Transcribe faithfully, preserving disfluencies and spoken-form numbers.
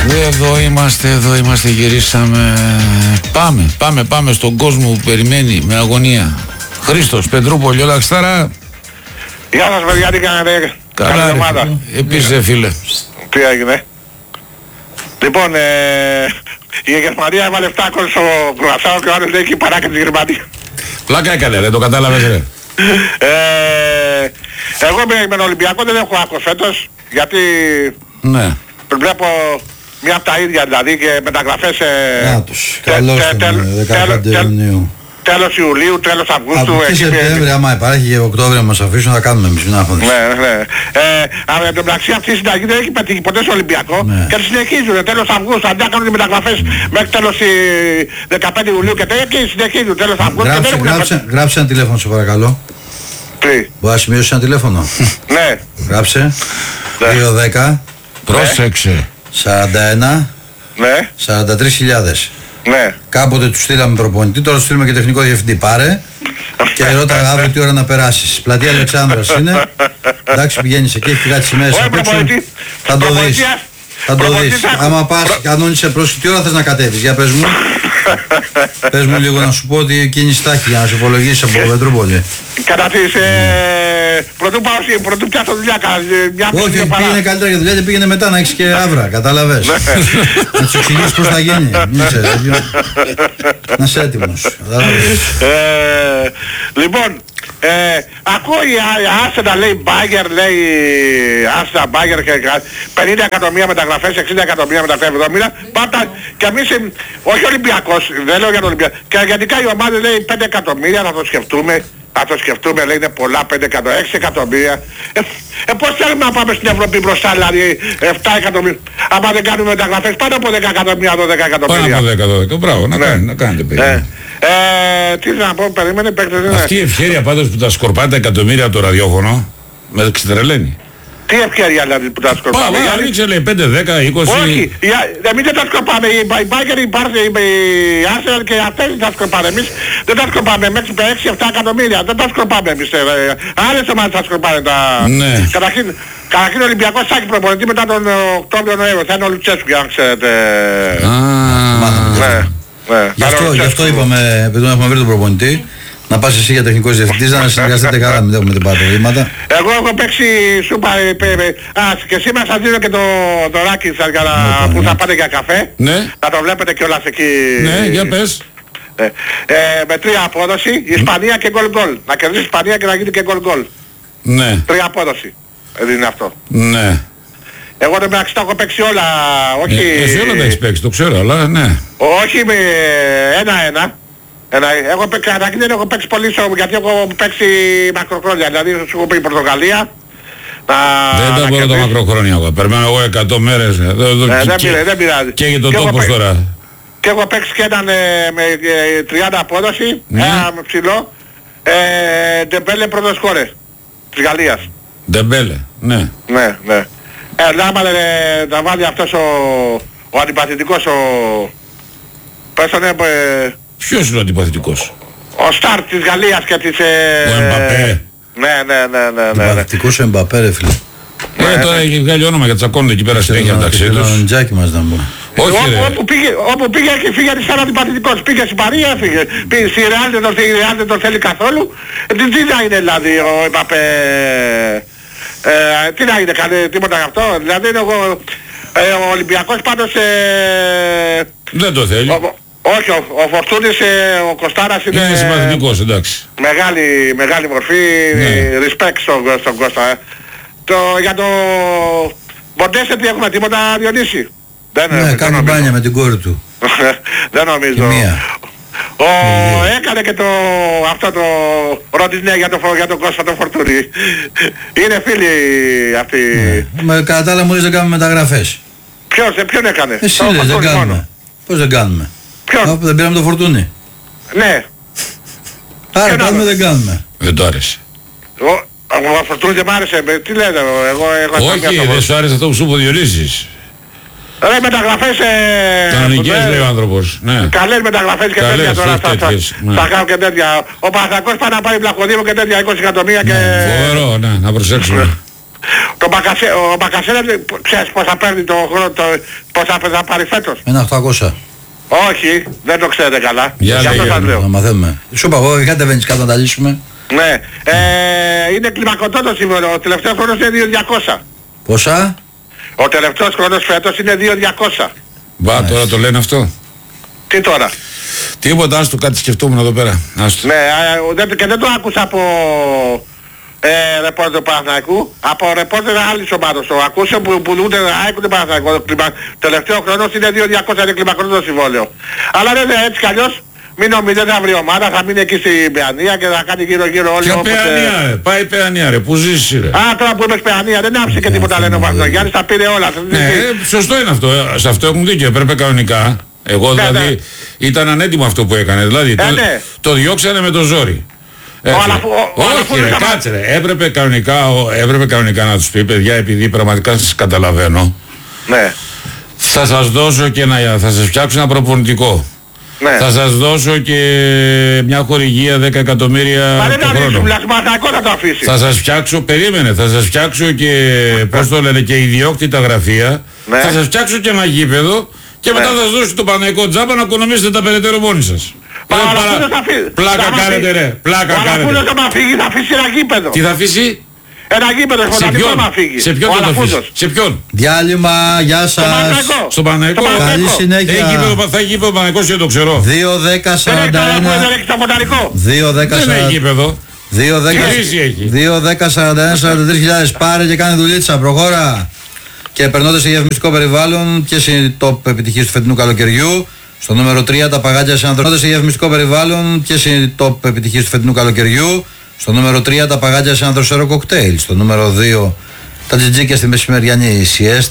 Εδώ είμαστε, εδώ είμαστε, γυρίσαμε. Πάμε, πάμε, πάμε στον κόσμο που περιμένει με αγωνία. Χρήστος, Πετρούπολη, όλα χστάρα. Γεια σας παιδιά, τι κάνετε? Καλά ρε, επίσης ρε φίλε. Τι έγινε? Λοιπόν, ε, η Γερμανία έβαλε εφτά γκολ στο Κροασάο και ο άλλος λέει εκεί παράκα της Γερμανίας. Πλάκα έκανε ρε, το κατάλαβες ρε. ε, εγώ με, με τον Ολυμπιακό δεν έχω άκος φέτος, γιατί ναι. Βλέπω μια από τα ίδια δηλαδή και μεταγραφές ε, να τους, καλώς τον δεκαπέντε Ιουνίου. Τέλος Ιουλίου, τέλος Αυγούστου. Από εκεί Σεπτέμβρη, άμα υπάρχει και Οκτώβριο να μας αφήσουν, θα κάνουμε εμείς, μην άγχονται. Ναι, ναι. Ε, αλλά εν τω μεταξύ αυτή η συνταγή δεν έχει πετύχει ποτέ στο Ολυμπιακό, ναι. Και συνεχίζουν τέλος Αυγούστου, αντί να κάνουν οι μεταγραφές μέχρι τέλος δεκαπέντε Ιουλίου και τέτοια και συνεχίζουν τέλος Αυγούστου. Γράψε, γράψε, γράψε ένα τηλέφωνο σε παρακαλώ. Τι? Μπορεί να σημειώσεις ένα τηλέφωνο? Ναι. Γράψε. δύο δέκα. Πρόσεξε. σαράντα ένα. Ναι. σαράντα τρεις χιλιάδες. Ναι. Κάποτε του στείλαμε προπονητή, τώρα του στείλουμε και τεχνικό διευθυντή. Πάρε και ρώτα αύριο τι ώρα να περάσεις. Πλατεία Αλεξάνδρας είναι. Εντάξει, πηγαίνεις εκεί, έχει κάτι σημαίες απ' έξω. Θα το δεις. Θα το δεις. Άμα πας, κανόνισε πρόσχη, τι ώρα θες να κατέβεις? Για πες μου. Πες μου λίγο να σου πω ότι κίνηση θα έχει για να σε υπολογίσεις από Πετρούπολη. Κατά τις... Πρωτού πάω, πρωτού πιάσω δουλειά. Όχι, πήγαινε καλύτερα για δουλειά και πήγαινε μετά να έχεις και άβρα, κατάλαβες. Να τους εξηγήσεις πώς θα γίνει. Να είσαι έτοιμος. Λοιπόν, Ε, ακούω η Arsenal λέει Bayern, λέει Arsenal Bayern και πενήντα εκατομμύρια μεταγραφές, εξήντα εκατομμύρια μεταγραφές, εβδομήντα. Πάντα και εμείς, όχι Ολυμπιακός, δεν λέω για τον Ολυμπιακό. Και γενικά η ομάδα λέει πέντε εκατομμύρια, θα το σκεφτούμε. Θα το σκεφτούμε, λέει είναι πολλά, πέντε εκατομμύρια, έξι εκατομμύρια. Ε, ε, πώς θέλουμε να πάμε στην Ευρώπη μπροστά, δηλαδή επτά εκατομμύρια. Άμα δεν κάνουμε μεταγραφές, πάνω από δέκα εκατομμύρια, δώδεκα εκατομμύρια. Πάνω από δέκα, δώδεκα, μπράβο, να, ναι. να κάνετε παιδιά. Ε, ε, τι να πω, περίμενε, παίκτες δεν είναι. Αυτή η ευχέρεια πάντως που τα σκορπάτε εκατομμύρια από το ραδιόφωνο, με ξετρελαίνει. Τι ευκαιρία δηλαδή που τα σκορπάμε? Πάμε, γιατί... ρίξε λέει πέντε, δέκα, είκοσι. Όχι, εμείς δεν τα σκορπάμε. Η Bayern υπάρχει, η Arsenal και αυτές τα σκορπάνε. Εμείς δεν τα σκορπάμε μέχρι έξι επτά εκατομμύρια. Δεν τα σκορπάμε εμείς. Άλλες ομάδες τα σκορπάνε τα... Ναι. Καταρχήν, καταρχήν ο Ολυμπιακός θα έχει προπονητή μετά τον Οκτώβριο-Νοέμβριο. Θα είναι ο Λουτσέσκου, αν ξέρετε. Ναι, ναι. Γι' αυτό είπαμε, επειδή έχουμε βρει τον προπονητή, να πας εσύ για τεχνικός διευθυντής, να συνεργαστείτε καλά, μην έχουμε την πατροβήματα. Εγώ έχω παίξει σούπα, α, και σήμερα σας δίνω και το, το ράκι σας για να, που θα πάτε για καφέ. Ναι. Θα το βλέπετε κιόλας εκεί. Ναι, για πες. Ε, ε, με τρία απόδοση, Ισπανία και γκολ γκολ. Να κερδίσει Ισπανία και να γίνει και γκολ γκολ. Ναι. Τρία απόδοση. Δεν είναι αυτό. Ναι. Εγώ το μεταξύ τα έχω παίξει όλα, όχι... Ε, εσύ όλα τα έχεις παίξει, το ξέρω, αλλά ναι. Όχι με ένα-ένα. Ένα, εγώ καταρχήν δεν έχω παίξει πολύ σώμα, γιατί έχω παίξει μακροχρόνια, δηλαδή σου έχω πει η Πορτογαλία. Να, δεν τα μπορώ το μακροχρόνια εγώ, περιμένω εγώ εκατό μέρες. Ε, δεν πειράζει, δεν πειράζει. Και για τον τόπος τώρα. Και έχω παίξει και έναν ε, με ε, τριάντα απόδοση, ναι. Ένα με ψηλό, ε, Ντεμπέλε πρώτος σκόρερ της Γαλλίας. Ντεμπέλε, ναι. Ναι, ναι. Ε, άμα ε, να βάλει αυτός ο, ο αντιπαθητικός, ο... Πες τον ε, ποιος είναι ο αντιπαθητικός? Ο Στάρ της Γαλλίας και της... Ε... Ο Εμπαπέ. Ναι, ναι, ναι, ναι, ναι. Αντιπαθητικός ο Εμπαπέ ρε φίλε. Ε, τώρα έχει βγάλει όνομα γιατί τσακώνονται εκεί πέρα συνέχεια μεταξύ τους. Τον τζάκι μας να πούμε. Όχι ρε. Όπου πήγε, όπου πήγε και φύγε σαν αντιπαθητικός. Πήγε στην Παρία, έφυγε. Πήγε στη Ρεάλ, δεν τον θέλει, Ρεάλ δεν τον θέλει καθόλου. Ε, τι, τι να είναι δηλαδή ο Εμπαπέ... Ε, τι να είναι, κάνει τίποτα γι' αυτό. Δηλαδή εγώ... Ε, ο Ολυμπιακός πάντως... Ε, δεν το θέλει. Ο, όχι, ο, ο Φορτούνης, ε, ο Κωστάρας είναι... Είναι συμπαθητικός, εντάξει. Μεγάλη, μεγάλη μορφή, ναι. Respect στον, στον Κώστα. Ε. Το, για το... Μοντέσε τι έχουμε τίποτα Διονύση? Δεν, ναι, δεν κάνει μπάνια με την κόρη του. Δεν νομίζω. Ο, έκανε και το, αυτό το Ροντινέ για το, για το Κώστα το Φορτούνη. Είναι φίλοι αυτοί. Ναι. Κατά τα άλλα μόλις δεν κάνουμε μεταγραφές. Ποιος, ποιον έκανε? Εσύ λες, δεν κάνουμε. Μόνο. Πώς δεν κάνουμε? Ποιον? Δεν πήραμε το Φορτούνη. Ναι. Άρα κάνουμε δεν κάνουμε. Δεν το άρεσε. Ο, ο Φορτούνη δεν μ' άρεσε. Τι λέτε, εγώ... εγώ όχι, δεν σου άρεσε αυτό που σου πω Διονύσης. Ρε μεταγραφές... Ε, κανονικές λέει ο άνθρωπος. Ναι. Καλές μεταγραφές και καλές, τέτοια τώρα. Θα, ναι. θα κάνω και τέτοια. Ο Παναθηναϊκός πάει να πάρει Βλαχοδήμο και τέτοια είκοσι εκατομμύρια και... Ναι, φοβερό, ναι, να προσέξουμε. Το, Μακασε, ο Μακασέρας ξέρεις πώς θα παίρνει το χρόνο, το, πώς θα, θα πάρει φέτος. Ένα οκτακόσια. Όχι, δεν το ξέρετε καλά. Για αυτό σας λέω. Να μαθαίνουμε. Σου είπα εγώ, είχατε βαίνεις κάτω να τα λύσουμε. Ναι, ε, είναι κλιμακωτό το σύμβολο. Ο τελευταίος χρόνος είναι δύο χιλιάδες διακόσια. Πόσα? Ο τελευταίος χρόνος φέτος είναι δύο χιλιάδες διακόσια. Μπα, τώρα το λένε αυτό. Τι τώρα? Τίποτα, άστο, κάτι σκεφτόμουν εδώ πέρα. Άστο. Ναι, ε, δεν, και δεν το άκουσα από ε, ρεπόρτερ του Παναθηναϊκού, από ρεπόρτερ άλλης ομάδος. Το ακούσε που πουλούνται ΑΕΚ του Παναθηναϊκού. Το κλιμα, τελευταίο χρόνος είναι δύο χιλιάδες διακόσια, είναι κλιμακωτό το συμβόλαιο. Αλλά δεν είναι έτσι κι αλλιώς. Μην νομίζετε, θα βρει ομάδα, θα μείνει εκεί στην Παιανία και θα κάνει γύρω γύρω όλοι. Ποια Παιανία ρε, πάει Παιανία ρε, που ζήσεις ρε. Α, τώρα που είπες Παιανία, δεν άφησε και τίποτα λένε ο Βαρδογιάννης, τα πήρε όλα. Ναι, σωστό είναι αυτό, σε αυτό έχουν δίκιο, έπρεπε κανονικά. Εγώ δηλαδή ήταν ανέτοιμο αυτό που έκανε, δηλαδή το διώξανε με το ζόρι. Όχι ρε, κάτσε ρε, έπρεπε κανονικά να τους πει, παιδιά, επειδή πραγματικά σας καταλαβαίνω. Ναι. Θα σας δώσω και ένα, θα σας φτιάξω ένα προπονητικό. Ναι. Θα σας δώσω και μια χορηγία δέκα εκατομμύρια το χρόνο. Θα το αφήσει. Θα σας φτιάξω, περίμενε, θα σας φτιάξω και, πώς το λένε, και ιδιόκτητα γραφεία. Ναι. Θα σας φτιάξω και ένα γήπεδο και ναι. μετά θα σας δώσω το Παναθηναϊκό τζάμπα να οικονομήσετε τα περαιτέρω μόνοι σας. Παρα... Πλάκα κάνετε ρε, πλάκα κάνετε. Ο θα φύγει, θα αφήσει ένα γήπεδο. Τι θα αφήσει? Ένα γήπεδο φωτατικό να φύγει. Σε ποιον θα το αφήσει? Σε ποιον? Διάλειμμα, γεια σας. Στον Παναθηναϊκό. Καλή συνέχεια. Θα έχει γήπεδο Παναθηναϊκός και το ξέρω. δύο δέκα σαράντα ένα. δύο δέκα Δεν έχει γήπεδο. δύο δέκα σαράντα ένα σαράντα τρεις χιλιάδες πάρε και κάνει δουλίτσα. Προχώρα. Και περνώντας σε διαφημιστικό περιβάλλον, ποιες είναι οι top επιτυχίες του φετινού καλοκαιριού? Στο νούμερο τρία τα παγάντια σε ανθρωπίνο. Σε διαφημιστικό περιβάλλον, ποιες είναι οι top επιτυχίες του φετινού καλοκαιριού? Στο νούμερο τρία τα παγάντια σε ανδροσέρο κοκτέιλ. Στο νούμερο δύο τα τζιτζίκια στη μεσημεριανή σιέστα.